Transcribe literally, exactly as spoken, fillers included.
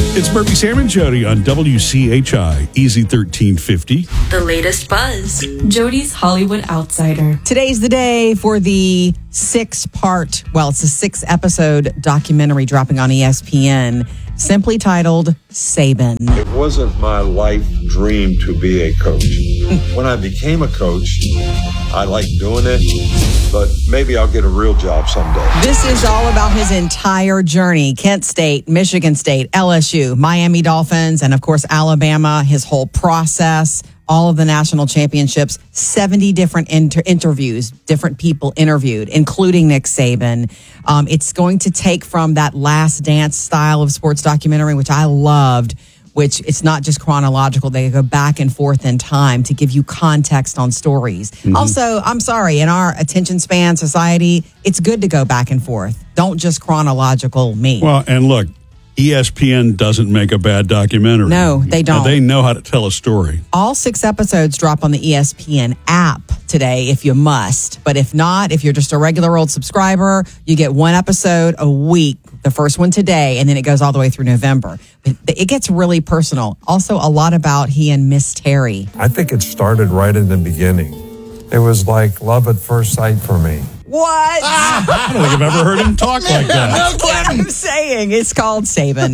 It's Murphy, Sam, and Jody on W C H I, Easy thirteen fifty. The latest buzz. Jody's Hollywood Outsider. Today's the day for the six-part, well, it's a six-episode documentary dropping on E S P N, simply titled Saban. It wasn't my life dream to be a coach. When I became a coach, I like doing it, but maybe I'll get a real job someday. This is all about his entire journey. Kent State, Michigan State, L S U, Miami Dolphins, and of course, Alabama, his whole process, all of the national championships, seventy different inter- interviews, different people interviewed, including Nick Saban. Um, it's going to take from that Last Dance style of sports documentary, which I loved, which it's not just chronological. They go back and forth in time to give you context on stories. Mm-hmm. Also, I'm sorry, in our attention span society, it's good to go back and forth. Don't just chronological me. Well, and look, E S P N doesn't make a bad documentary. No, they don't. They know how to tell a story. All six episodes drop on the E S P N app today if you must. But if not, if you're just a regular old subscriber, you get one episode a week. The first one today, and then it goes all the way through November. But it gets really personal. Also, a lot about he and Miss Terry. I think it started right in the beginning. It was like love at first sight for me. What? I don't think I've ever heard him talk like that. That's what I'm saying. It's called Saban.